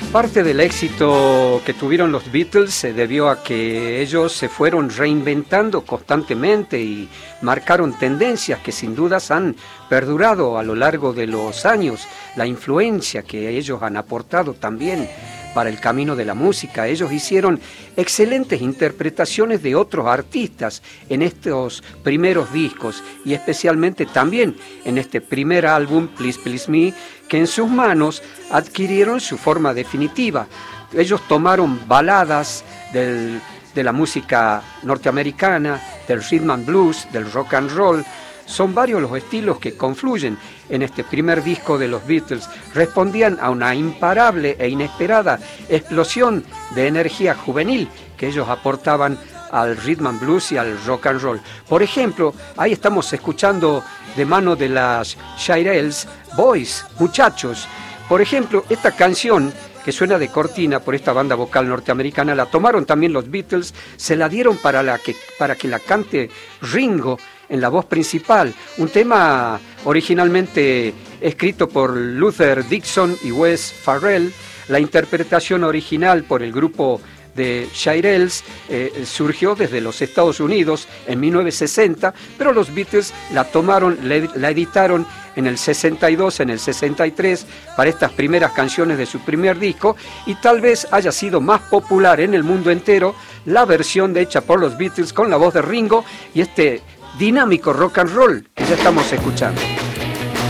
Parte del éxito que tuvieron los Beatles se debió a que ellos se fueron reinventando constantemente y marcaron tendencias que sin dudas han perdurado a lo largo de los años. La influencia que ellos han aportado también para el camino de la música. Ellos hicieron excelentes interpretaciones de otros artistas en estos primeros discos y especialmente también en este primer álbum, Please Please Me, que en sus manos adquirieron su forma definitiva. Ellos tomaron baladas de la música norteamericana, del rhythm and blues, del rock and roll. Son varios los estilos que confluyen en este primer disco de los Beatles. Respondían a una imparable e inesperada explosión de energía juvenil que ellos aportaban al rhythm and blues y al rock and roll. Por ejemplo, ahí estamos escuchando de mano de las Shirelles, Boys, muchachos. Por ejemplo, esta canción que suena de cortina por esta banda vocal norteamericana, la tomaron también los Beatles, se la dieron para que la cante Ringo en la voz principal, un tema originalmente escrito por Luther Dixon y Wes Farrell. La interpretación original por el grupo de Shirelles surgió desde los Estados Unidos en 1960, pero los Beatles la tomaron, la editaron en el 62, en el 63, para estas primeras canciones de su primer disco, y tal vez haya sido más popular en el mundo entero la versión hecha por los Beatles con la voz de Ringo y este dinámico rock and roll que ya estamos escuchando.